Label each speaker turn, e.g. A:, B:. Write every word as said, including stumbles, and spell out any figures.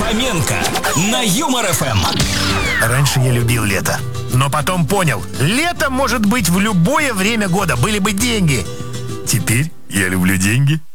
A: Хоменко на Юмор эф эм.
B: Раньше я любил лето, но потом понял, лето может быть в любое время года, были бы деньги. Теперь я люблю деньги.